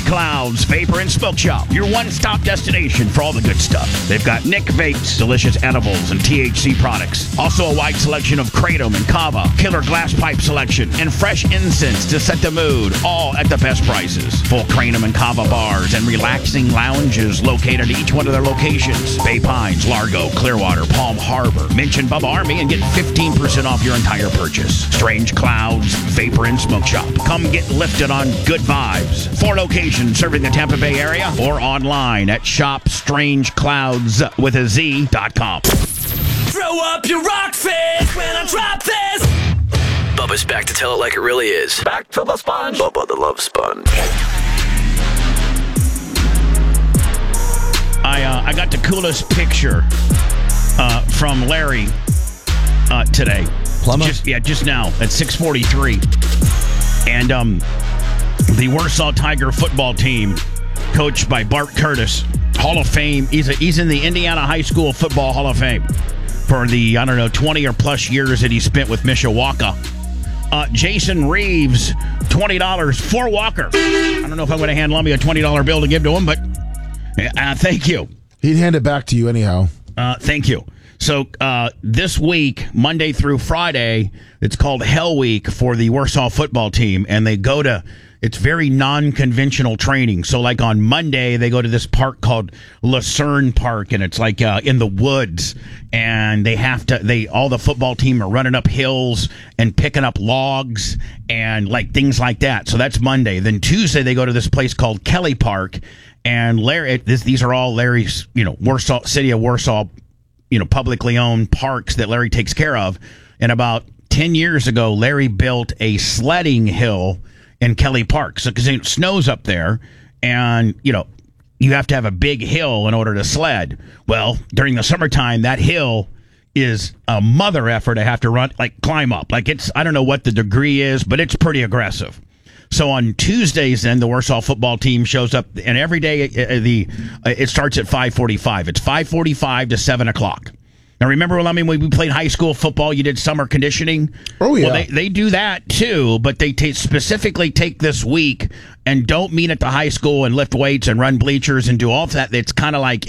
Clouds Vapor and Smoke Shop, your one-stop destination for all the good stuff. They've got Nick Vapes, delicious edibles and THC products. Also a wide selection of Kratom and Kava, killer glass pipe selection, and fresh incense to set the mood, all at the best prices. Full Kratom and Kava bars and relaxing lounges located at each one of their locations. Bay Pines, Largo, Clearwater, Palm Harbor. Mention Bubba Army and get 15% off your entire purchase. Strange Clouds Vapor and Smoke Shop. Come get lifted on good vibes. 4 locations serving the Tampa Bay area or online at shopstrangeclouds.com. Throw up your rock fist when I drop this. Bubba's back to tell it like it really is. Back to the sponge. Bubba the Love Sponge. I got the coolest picture from Larry today. Plumber? Just now at 6:43. And the Warsaw Tiger football team, coached by Bart Curtis, Hall of Fame. He's in the Indiana High School Football Hall of Fame for the, 20 or plus years that he spent with Mishawaka. Jason Reeves, $20 for Walker. I don't know if I'm going to hand Lummy a $20 bill to give to him, but thank you. He'd hand it back to you anyhow. Thank you. So this week, Monday through Friday, it's called Hell Week for the Warsaw football team, and they go to, it's very non-conventional training. So like on Monday, they go to this park called Lucerne Park, and it's like in the woods, and all the football team are running up hills and picking up logs and like things like that. So that's Monday. Then Tuesday, they go to this place called Kelly Park, and these are all Larry's, Warsaw, City of Warsaw, publicly owned parks that Larry takes care of. And about 10 years ago, Larry built a sledding hill in Kelly Park. So, because it snows up there, and, you have to have a big hill in order to sled. Well, during the summertime, that hill is a mother effort to have to climb up. Like I don't know what the degree is, but it's pretty aggressive. So on Tuesdays, then the Warsaw football team shows up, and every day it starts at 5:45. It's 5:45 to 7:00. Now remember, when we played high school football, you did summer conditioning. Oh yeah. Well, they do that too, but they specifically take this week and don't meet at the high school and lift weights and run bleachers and do all of that. It's kind of like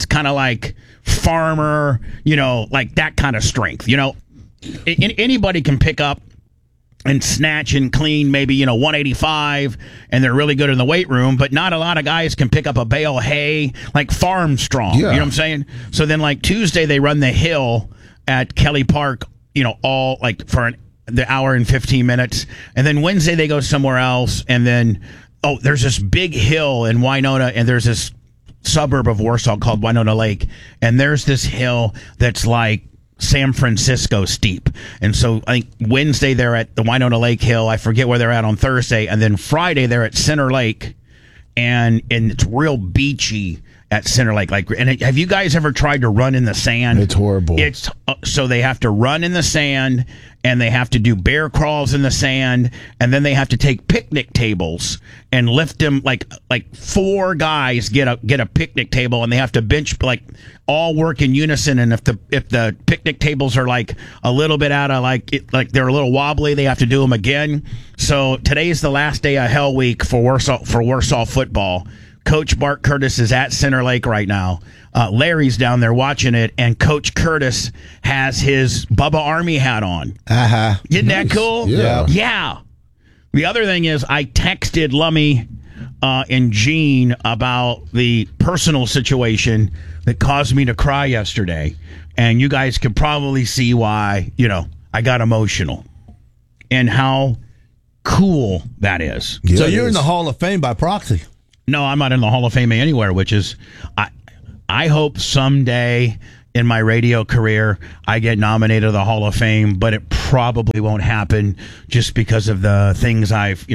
farmer, like that kind of strength. Anybody can pick up and snatch and clean maybe 185, and they're really good in the weight room, but not a lot of guys can pick up a bale of hay, like farm strong. Yeah. You know what I'm saying? So then like Tuesday they run the hill at Kelly Park, all like for the hour and 15 minutes, and then Wednesday they go somewhere else, and then there's this big hill in Winona, and there's this suburb of Warsaw called Winona Lake, and there's this hill that's like San Francisco steep. And so I think Wednesday they're at the Winona Lake Hill. I forget where they're at on Thursday. And then Friday they're at Center Lake, and it's real beachy at Center Lake. Have you guys ever tried to run in the sand? It's horrible. So they have to run in the sand, and they have to do bear crawls in the sand, and then they have to take picnic tables and lift them. Like 4 guys get a picnic table, and they have to bench, all work in unison. And if the picnic tables are like a little bit out of like they're a little wobbly, they have to do them again. So today's the last day of Hell Week for Warsaw football. Coach Bart Curtis is at Center Lake right now. Larry's down there watching it, and Coach Curtis has his Bubba Army hat on. Uh-huh. Isn't that cool? Yeah. Yeah. The other thing is I texted Lummy and Gene about the personal situation that caused me to cry yesterday, and you guys could probably see why, I got emotional and how cool that is. Yeah, So you're in the Hall of Fame by proxy. No, I'm not in the Hall of Fame anywhere, which is, I hope someday in my radio career I get nominated to the Hall of Fame, but it probably won't happen just because of the things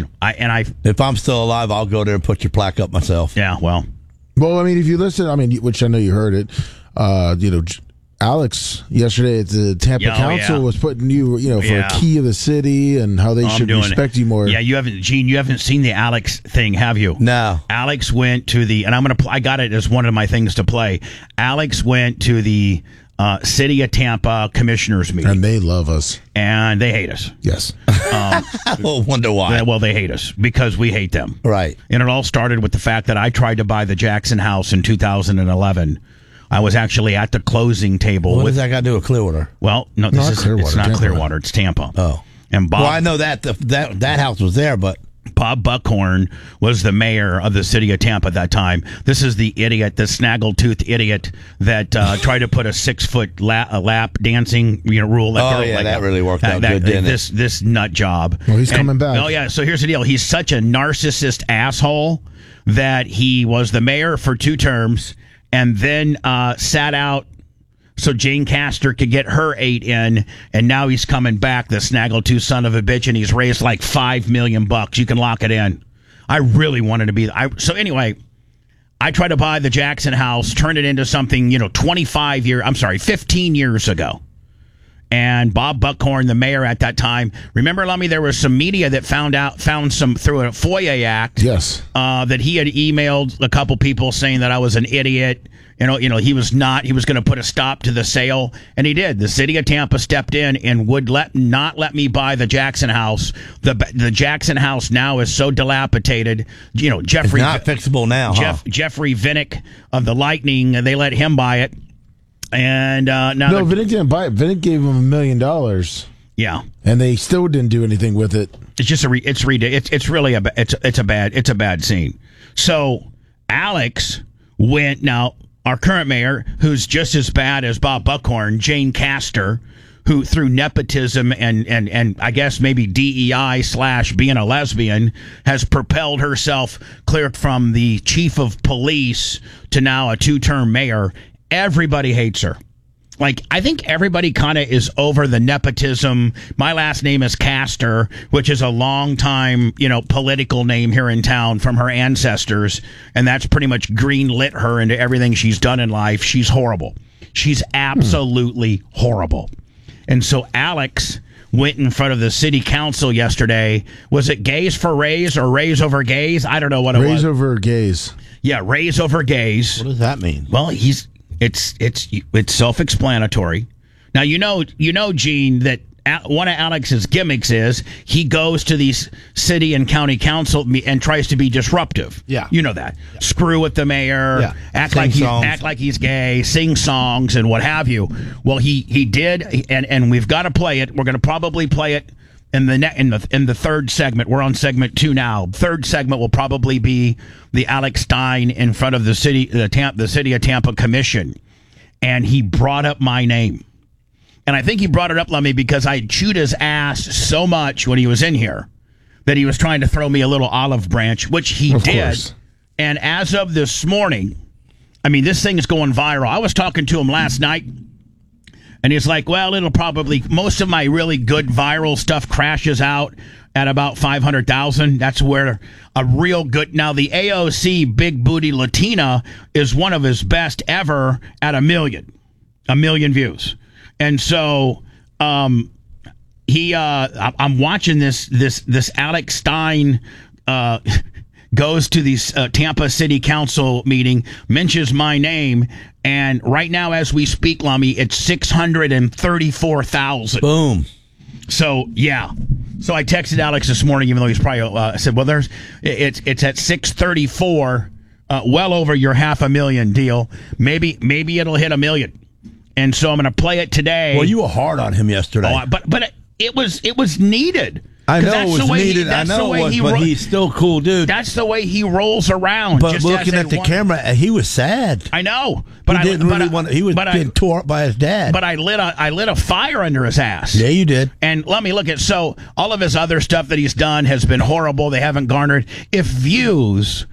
If I'm still alive, I'll go there and put your plaque up myself. Yeah, well. Well, I mean, if you listen, which I know you heard it, Alex yesterday at the Tampa Council was putting you, for a key of the city and how they should respect you more. Yeah, Gene, you haven't seen the Alex thing, have you? No. Alex went to I got it as one of my things to play. Alex went to the City of Tampa commissioners meeting. And they love us. And they hate us. Yes. I will wonder why. Well, they hate us because we hate them. Right. And it all started with the fact that I tried to buy the Jackson house in 2011. I was actually at the closing table. What does that got to do with Clearwater? Well, no, it's not Clearwater. It's Tampa. Oh. And Bob, well, I know that house was there, but Bob Buckhorn was the mayor of the city of Tampa at that time. This is the idiot, the snaggletooth idiot that tried to put a 6-foot lap dancing rule. That really worked out good, didn't it? This nut job. Well, he's coming back. Oh, yeah. So here's the deal. He's such a narcissist asshole that he was the mayor for 2 terms and then sat out so Jane Castor could get her 8 in, and now he's coming back, the snaggletooth son of a bitch, and he's raised like $5 million. You can lock it in. I really wanted to be. So anyway, I tried to buy the Jackson house, turn it into something 15 years ago. And Bob Buckhorn, the mayor at that time, remember, Lummy, there was some media that found some through a FOIA act. Yes. That he had emailed a couple people saying that I was an idiot. He was not. He was going to put a stop to the sale, and he did. The city of Tampa stepped in and would not let me buy the Jackson house. The Jackson house now is so dilapidated. Jeffrey, it's not fixable now. Jeffrey Vinnick of the Lightning, they let him buy it. And now Vinnick didn't buy it. Vinnick gave him $1 million. Yeah, and they still didn't do anything with it. It's just it's really a bad scene. So Alex went now. Our current mayor, who's just as bad as Bob Buckhorn, Jane Castor, who through nepotism and I guess maybe DEI / being a lesbian, has propelled herself clear from the chief of police to now a 2-term mayor. Everybody hates her. Like, I think everybody kind of is over the nepotism. My last name is Castor, which is a long time, political name here in town from her ancestors. And that's pretty much green-lit her into everything she's done in life. She's horrible. She's absolutely horrible. And so Alex went in front of the city council yesterday. Was it gays for Rays or Rays over gays? I don't know what it was. Rays over gays. Yeah, Rays over gays. What does that mean? Well, it's self-explanatory. Now, Gene, that one of Alex's gimmicks is he goes to these city and county council and tries to be disruptive. Yeah. You know that. Yeah. Screw with the mayor. Yeah. Act like he's gay, sing songs and what have you. Well, he did, and we've got to play it. We're going to probably play it in the third segment. We're on segment 2 now. Third segment will probably be the Alex Stein in front of the city of Tampa commission, and he brought up my name, and I think he brought it up, Lummy, because I chewed his ass so much when he was in here that he was trying to throw me a little olive branch, which he did. Course. And as of this morning, I mean, this thing is going viral. I was talking to him last night. And he's like, well, most of my really good viral stuff crashes out at about 500,000. That's where a real good. Now, the AOC Big Booty Latina is one of his best ever at 1 million views. And so I'm watching this Alex Stein goes to the Tampa City Council meeting, mentions my name, and right now as we speak, Lummy, it's 634,000. Boom. So, yeah. So I texted Alex this morning, even though he's probably, I said, well, it's at 634, well over your $500,000 deal. Maybe it'll hit 1 million. And so I'm going to play it today. Well, you were hard on him yesterday. But it was needed. I know it was needed. I know it was, but he's still a cool dude. That's the way he rolls around. But just looking at the camera, he was sad. I know, but he didn't really want. He was getting tore up by his dad. But I lit a fire under his ass. Yeah, you did. And let me look at so all of his other stuff that he's done has been horrible. They haven't garnered if views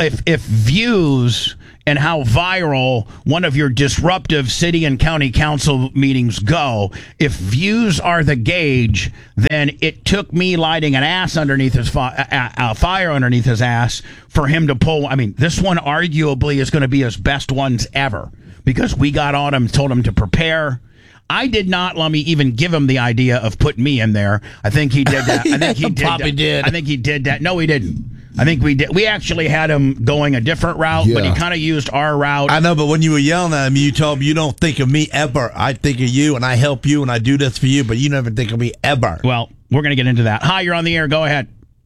and how viral one of your disruptive city and county council meetings go. If views are the gauge, then it took me lighting an ass underneath his fire underneath his ass for him to pull. I mean, this one arguably is going to be his best ones ever because we got on him, told him to prepare. I did not, let me even give him the idea of putting me in there. I think he did that. I think he did. Probably did. I think he did that. No, he didn't. I think we did. We actually had him going a different route, but he kind of used our route. I know, but when you were yelling at him, you told him you don't think of me ever. I think of you, and I help you, and I do this for you, but you never think of me ever. Well, we're going to get into that. Hi, you're on the air. Go ahead.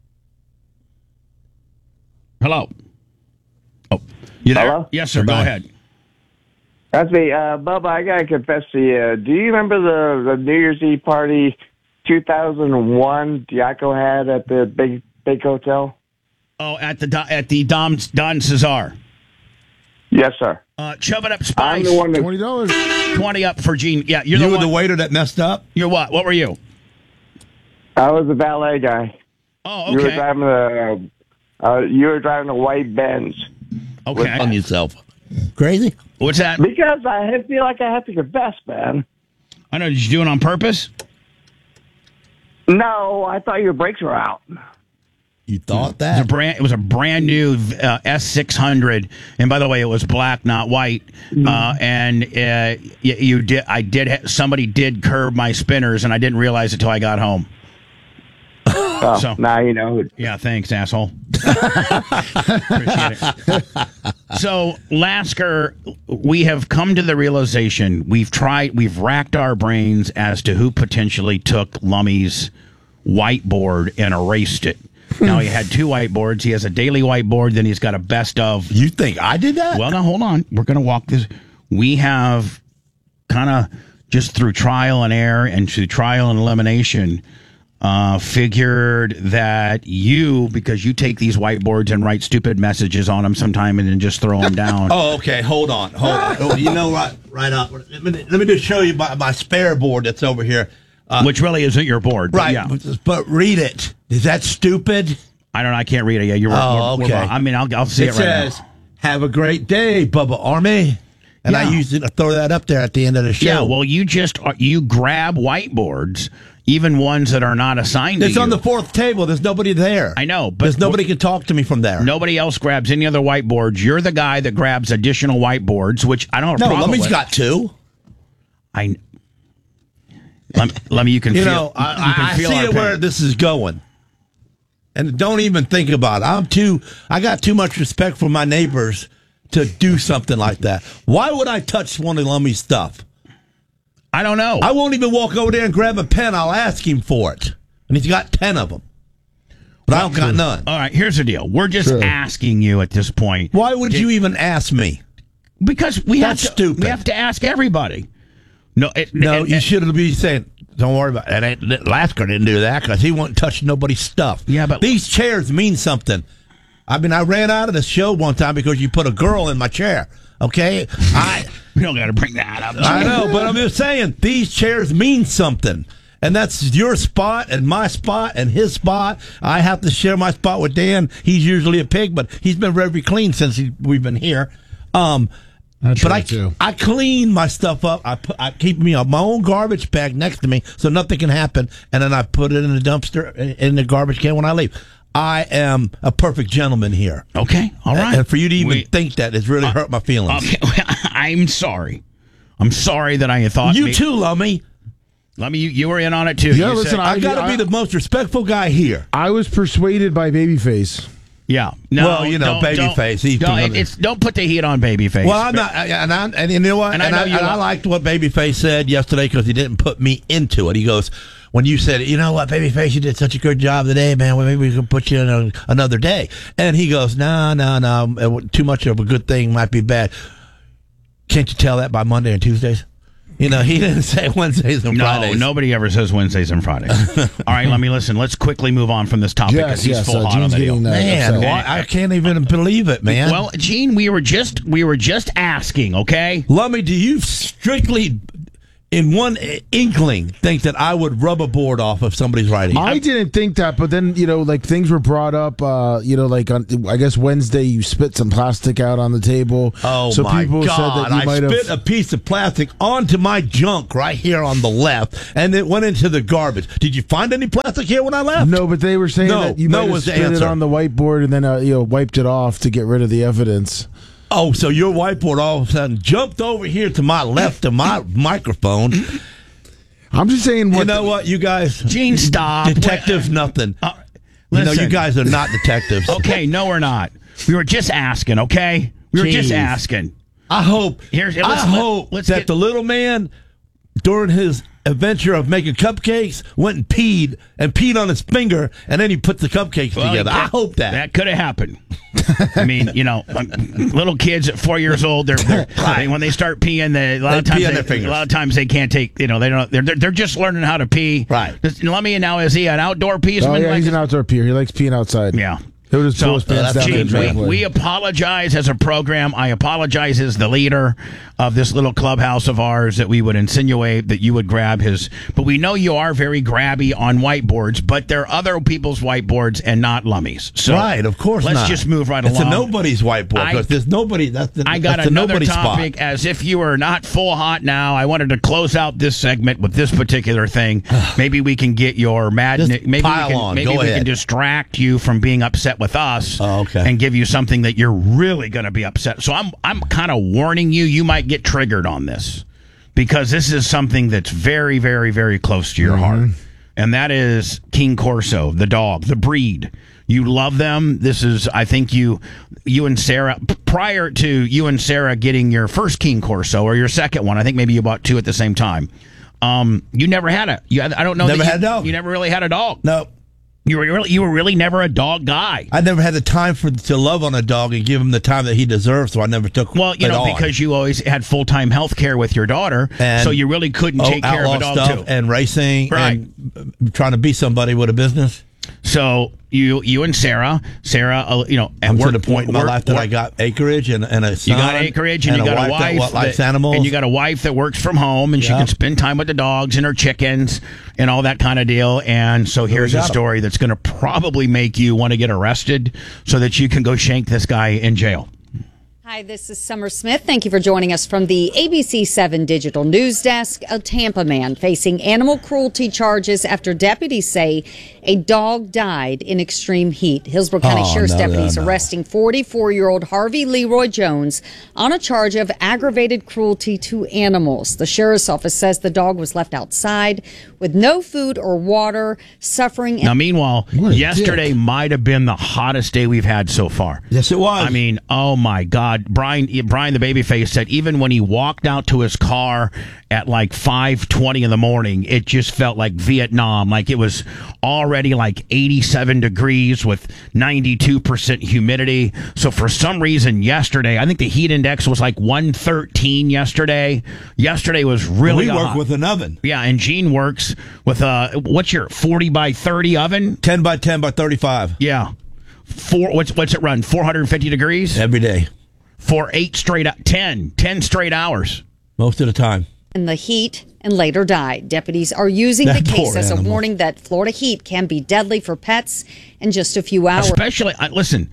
Hello. Oh, you there? Hello? Yes, sir. Go ahead. That's me. Bubba, I got to confess to you. Do you remember the New Year's Eve party 2001 Diaco had at the big hotel? Oh, at the Don Cesar. Yes, sir. Chub it up, Spice. I'm the one that $20. 20 up for Gene. Yeah, You were the waiter that messed up? You're what? What were you? I was the valet guy. Oh, okay. You were driving a white Benz. Okay. On yourself. Crazy? What's that? Because I feel like I have to confess, man. I know. Did you do it on purpose? No, I thought your brakes were out. You thought that? It was a brand new S600, and by the way, it was black, not white. Somebody did curb my spinners, and I didn't realize it till I got home. So now you know. Yeah, thanks, asshole. Appreciate it. So, Lasker, we have come to the realization we've racked our brains as to who potentially took Lummy's whiteboard and erased it. Now, he had 2 whiteboards. He has a daily whiteboard, then he's got a best of. You think I did that? Well, now, hold on. We're going to walk this. We have kind of just through trial and error and through trial and elimination figured that because you take these whiteboards and write stupid messages on them sometime and then just throw them down. Oh, okay. Hold on. Oh, you know what? Right up. Let me just show you my spare board that's over here. Which really isn't your board. But right. Yeah. But read it. Is that stupid? I don't know. I can't read it. Yeah, you're right. Okay. I mean, I'll see it right now. It says, "Have a great day, Bubba Army." And I usually throw that up there at the end of the show. Yeah, well, you grab whiteboards, even ones that are not assigned to you. It's on the 4th table. There's nobody there. I know, but there's nobody can talk to me from there. Nobody else grabs any other whiteboards. You're the guy that grabs additional whiteboards, which I don't have a problem with. Lummy's got 2. Lummy, you can feel. You know, I see it where this is going. And don't even think about it. I got too much respect for my neighbors to do something like that. Why would I touch one of Lummy's stuff? I don't know. I won't even walk over there and grab a pen. I'll ask him for it. And he's got 10 of them. But I don't got none. All right, here's the deal. We're just asking you at this point. Why would you even ask me? Because That's stupid. We have to ask everybody. You should be saying, don't worry about it. Lasker didn't do that because he won't touch nobody's stuff. Yeah, but these chairs mean something. I mean, I ran out of the show one time because you put a girl in my chair. Okay? We don't got to bring that up. I know, but I'm just saying, these chairs mean something. And that's your spot and my spot and his spot. I have to share my spot with Dan. He's usually a pig, but he's been very clean since we've been here. I clean my stuff up. I keep my own garbage bag next to me so nothing can happen, and then I put it in the dumpster in the garbage can when I leave. I am a perfect gentleman here. Okay, all right. And for you to even think that has really hurt my feelings. Okay, I'm sorry. I'm sorry that I thought you too, Lummy. Lummy, you were in on it too. Yeah, listen, I got to be the most respectful guy here. I was persuaded by Babyface. Yeah. No, well, Babyface. Don't put the heat on Babyface. Well, I'm not, and you know what? I liked what Babyface said yesterday because he didn't put me into it. He goes, when you said, you know what, Babyface, you did such a good job today, man. Well, maybe we can put you in another day. And he goes, no. Too much of a good thing might be bad. Can't you tell that by Monday and Tuesdays? You know, he didn't say Wednesdays and Fridays. No, nobody ever says Wednesdays and Fridays. All right, let me listen. Let's quickly move on from this topic because he's full hot on the deal. Man, I can't even believe it, man. Well, Gene, we were just asking, okay? Lummy, do you strictly, in one inkling, think that I would rub a board off of somebody's writing? I didn't think that, but then, things were brought up, on, I guess Wednesday you spit some plastic out on the table. Oh, so my people God. said that you might have spit a piece of plastic onto my junk right here on the left, and it went into the garbage. Did you find any plastic here when I left? No, but they were saying that you might have spit it on the whiteboard and then wiped it off to get rid of the evidence. Oh, so your whiteboard all of a sudden jumped over here to my left of my microphone. I'm just saying. You know what, you guys? Gene, stop. Detectives, nothing. Listen. You guys are not detectives. Okay, no, we're not. We were just asking, okay? We were just asking. I hope that the little man, during his adventure of making cupcakes, went and peed on his finger, and then he put the cupcakes together. I hope that could have happened. I mean, little kids at 4 years old, when they start peeing, a lot of times they can't take. They don't. They're just learning how to pee. Right. Lemmy, now is he an outdoor peeman? Oh yeah, he's an outdoor peer. He likes peeing outside. Yeah. He'll just pull his pants down the driveway. We apologize as a program. I apologize as the leader of this little clubhouse of ours that we would insinuate that you would grab his. But we know you are very grabby on whiteboards, but they're other people's whiteboards and not Lummy's. So right, of course let's just move right along. It's a nobody's whiteboard because there's nobody. I got another topic. Spot. As if you are not full hot now, I wanted to close out this segment with this particular thing. Maybe we can get your madness. Maybe we can distract you from being upset with us and give you something that you're really going to be upset. So I'm kind of warning you. You might get triggered on this because this is something that's very, very, very close to your heart. And that is King Corso, the dog, the breed. You love them. This is, I think you and Sarah, prior to you and Sarah getting your first King Corso or your second one, I think maybe you bought two at the same time. You never had I don't know. Never had a dog. You never really had a dog. No. You were really never a dog guy. I never had the time to love on a dog and give him the time that he deserved, so I never took because you always had full-time health care with your daughter, and so you really couldn't take care of a dog stuff too. And racing, right? And trying to be somebody with a business. So you and Sarah, I'm to the point in my life that I got acreage and a son. You got acreage and you got a wife that likes animals, and you got a wife that works from home and she can spend time with the dogs and her chickens and all that kind of deal. And so here's a story that's going to probably make you want to get arrested so that you can go shank this guy in jail. Hi, this is Summer Smith. Thank you for joining us from the ABC7 Digital News Desk. A Tampa man facing animal cruelty charges after deputies say a dog died in extreme heat. Hillsborough County Sheriff's deputies arresting 44-year-old Harvey Leroy Jones on a charge of aggravated cruelty to animals. The sheriff's office says the dog was left outside with no food or water, suffering. Now, meanwhile, yesterday might have been the hottest day we've had so far. Yes, it was. I mean, oh my God. Brian the babyface said even when he walked out to his car at like 5:20 in the morning, it just felt like Vietnam. Like it was already like 87 degrees with 92% humidity. So for some reason yesterday, I think the heat index was like 113 yesterday. Yesterday was really hot. We work with an oven. Yeah, and Gene works with what's your 40 by 30 oven? 10 by 10 by 35. Yeah. What's it run? 450 degrees? Every day. For 10 straight hours. Most of the time. In the heat and later died. Deputies are using the case as a warning that Florida heat can be deadly for pets in just a few hours. Especially, listen,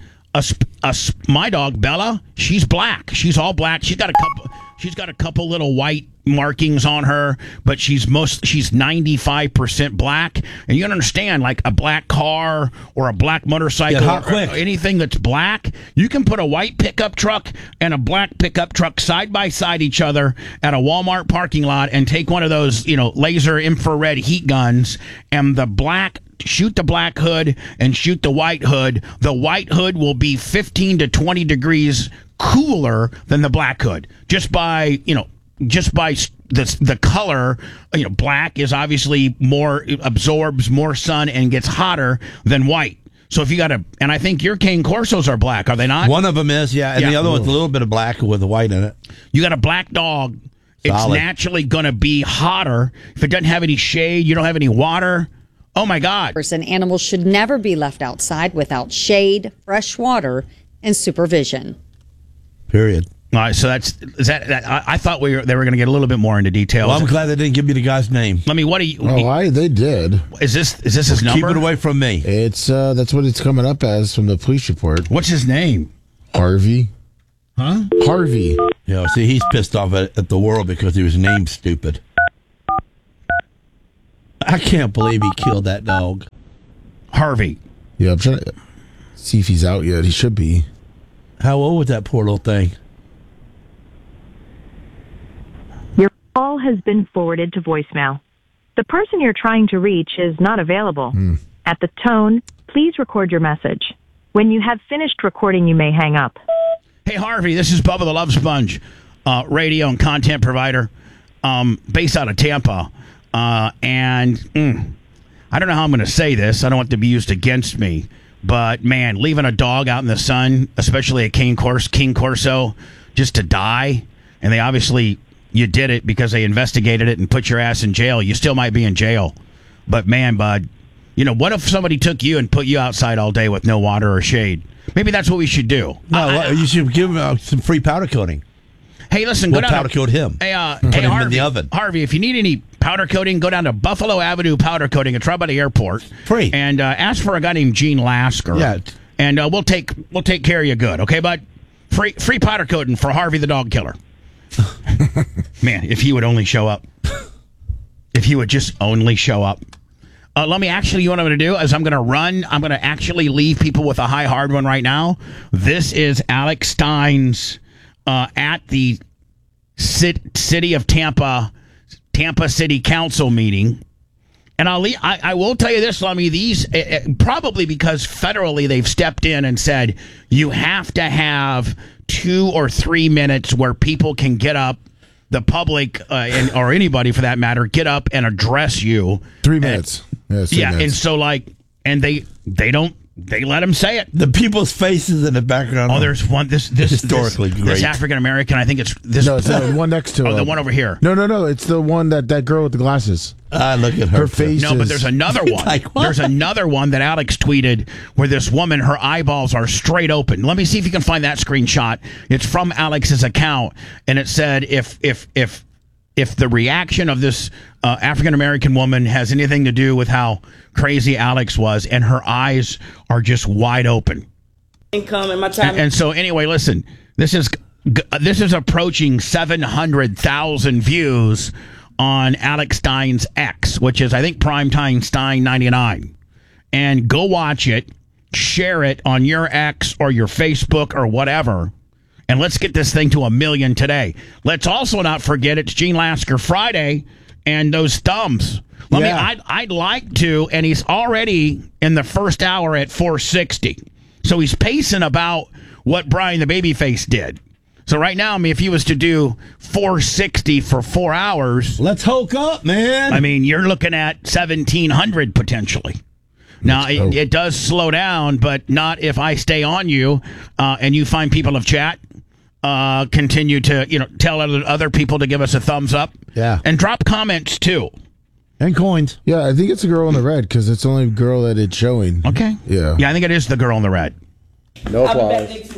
my dog, Bella, she's black. She's all black. She's got a couple little white markings on her, but she's 95% black. And you understand, like a black car or a black motorcycle or anything that's black, you can put a white pickup truck and a black pickup truck side by side each other at a Walmart parking lot and take one of those, laser infrared heat guns and shoot the black hood and shoot the white hood. The white hood will be 15 to 20 degrees cooler than the black hood just by the color. Black is obviously absorbs more sun and gets hotter than white. So if you got and I think your Cane Corsos are black, are they not? One of them is, yeah, and the other one's a little bit of black with the white in it. You got a black dog. It's naturally going to be hotter. If it doesn't have any shade, you don't have any water. Oh my God. Animals should never be left outside without shade, fresh water, and supervision. Period. All right, so that's I thought they were going to get a little bit more into details. Well, I'm glad they didn't give me the guy's name. Let me. What do you? They did. Is this his number? Keep it away from me. It's that's what it's coming up as from the police report. What's his name? Harvey. Huh? Harvey. Yeah. See, he's pissed off at the world because he was named stupid. I can't believe he killed that dog. Harvey. Yeah, I'm trying to see if he's out yet. He should be. How old was that poor little thing? Your call has been forwarded to voicemail. The person you're trying to reach is not available. At the tone, Please record your message. When you have finished recording, you may hang up. Hey, Harvey, this is Bubba the Love Sponge, radio and content provider based out of Tampa. I don't know how I'm going to say this. I don't want it to be used against me. But, man, leaving a dog out in the sun, especially a King Corso, just to die, and they obviously, you did it because they investigated it and put your ass in jail. You still might be in jail. But, man, bud, what if somebody took you and put you outside all day with no water or shade? Maybe that's what we should do. No, you should give him some free powder coating. Hey, listen, we'll powder coat him. Hey, put him Harvey, in the oven. Harvey, if you need any powder coating, go down to Buffalo Avenue Powder Coating at Trumbull Airport. Free. And ask for a guy named Gene Lasker. Yeah. And we'll take care of you good, okay, bud? Free powder coating for Harvey the dog killer. Man, if he would only show up. If he would just only show up. Let me actually, you know what I'm going to do is I'm going to actually leave people with a high hard one right now. This is Alex Stein's at the City of Tampa City Council meeting. And I will tell you this, Lummy, these, probably because federally they've stepped in and said you have to have 2 or 3 minutes where people can get up, the public or anybody for that matter, get up and address you. 3 minutes. Minutes. And so they let him say it. The people's faces in the background. Oh, there's one. This historically great. This African American. I think it's this. No, it's the one next to. Oh, the one over here. No. It's the one that girl with the glasses. Look at her face. No, but there's another one. There's another one that Alex tweeted where this woman, her eyeballs are straight open. Let me see if you can find that screenshot. It's from Alex's account, and it said if the reaction of this African American woman has anything to do with how crazy Alex was, and her eyes are just wide open. Income and my time. And so anyway, listen, this is approaching 700,000 views on Alex Stein's X, which is I think Primetime Stein 99. And go watch it, share it on your X or your Facebook or whatever. And let's get this thing to 1 million today. Let's also not forget it's Gene Lasker Friday and those thumbs. I'd like to, and he's already in the first hour at 460. So he's pacing about what Brian the Babyface did. So right now, if he was to do 460 for 4 hours. Let's hulk up, man. You're looking at 1,700 potentially. Now, it does slow down, but not if I stay on you and you find people of chat. Continue to, tell other people to give us a thumbs up. Yeah. And drop comments, too. And coins. Yeah, I think it's a girl in the red because it's the only girl that it's showing. Okay. Yeah. Yeah, I think it is the girl in the red. No applause.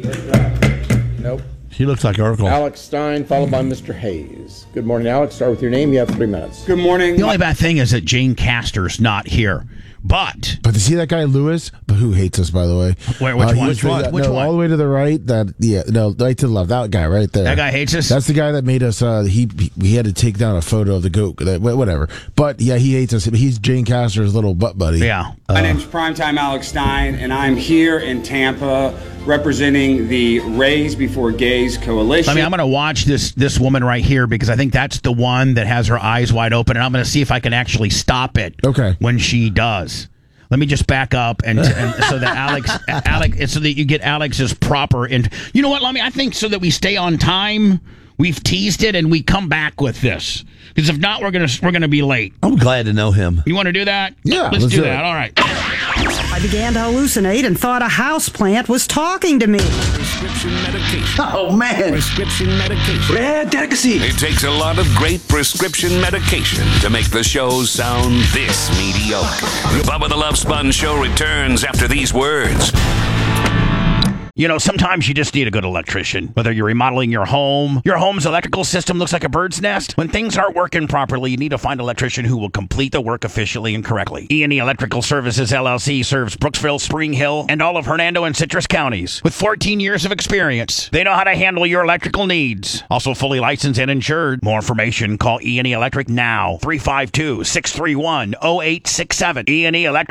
Nope. She looks like Urkel. Alex Stein, followed by Mr. Hayes. Good morning, Alex. Start with your name. You have 3 minutes. Good morning. The only bad thing is that Jane Castor's not here. But to see that guy Lewis, who hates us, by the way. Which one? Which one? All the way to the right. Right to the left. That guy right there. That guy hates us. That's the guy that made us. We had to take down a photo of the goat. Whatever. But yeah, he hates us. He's Jane Castor's little butt buddy. Yeah. My name's Primetime Alex Stein, and I'm here in Tampa representing the Raise Before Gays Coalition. I'm going to watch this woman right here because I think that's the one that has her eyes wide open, and I'm going to see if I can actually stop it. Okay. When she does. Let me just back up and so that Alex, so that you get Alex's proper. And you know what, Lummy? I think so that we stay on time. We've teased it and we come back with this because if not, we're gonna be late. I'm glad to know him. You want to do that? Yeah, let's do that. All right. I began to hallucinate and thought a houseplant was talking to me. Prescription medication. Oh, man. Prescription medication. Rare delicacy. It takes a lot of great prescription medication to make the shows sound this mediocre. The Bubba the Love Sponge Show returns after these words. Sometimes you just need a good electrician. Whether you're remodeling your home's electrical system looks like a bird's nest. When things aren't working properly, you need to find an electrician who will complete the work efficiently and correctly. E&E Electrical Services, LLC serves Brooksville, Spring Hill, and all of Hernando and Citrus counties. With 14 years of experience, they know how to handle your electrical needs. Also fully licensed and insured. More information, call E&E Electric now. 352-631-0867. E&E Electric.